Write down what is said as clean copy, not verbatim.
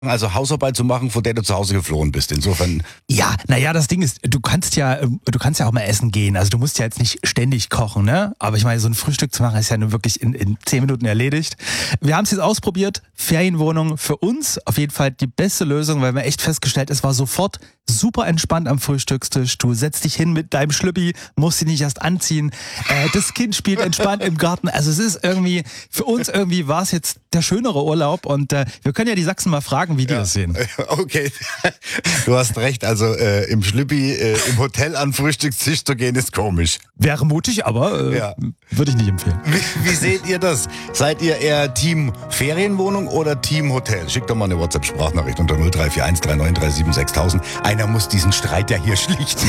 Also Hausarbeit zu machen, vor der du zu Hause geflohen bist. Insofern. Ja, naja, das Ding ist, du kannst ja auch mal essen gehen. Also du musst ja jetzt nicht ständig kochen, ne? Aber ich meine, so ein Frühstück zu machen ist ja nur wirklich in 10 Minuten erledigt. Wir haben es jetzt ausprobiert. Ferienwohnung für uns auf jeden Fall die beste Lösung, weil wir echt festgestellt, es war sofort super entspannt am Frühstückstisch. Du setzt dich hin mit deinem Schlüppi, musst dich nicht erst anziehen. Das Kind spielt entspannt im Garten. Also es ist irgendwie, für uns irgendwie war es jetzt der schönere Urlaub und wir können ja die Sachsen mal fragen, wie die das sehen. Okay, du hast recht. Also im Schlüppi im Hotel an den Frühstückstisch zu gehen, ist komisch. Wäre mutig, aber würde ich nicht empfehlen. Wie seht ihr das? Seid ihr eher Team Ferienwohnung oder Team Hotel? Schickt doch mal eine WhatsApp-Sprachnachricht unter 0341 3937 6000. Einer muss diesen Streit ja hier schlichten.